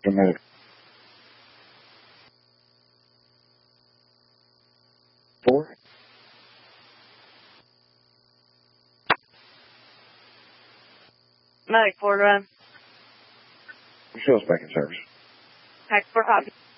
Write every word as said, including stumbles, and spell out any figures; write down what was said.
Boston Medical. Four. Medic four, run. Show's back in service. Hack four, copy.